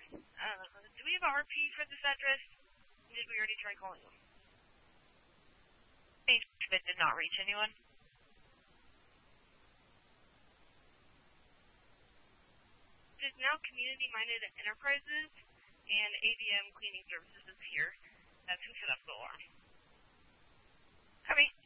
Do we have a RP for this address? Did we already try calling them? But did not reach anyone. It is now Community Minded Enterprises, and AVM Cleaning Services is here. That's who set up the alarm. Copy.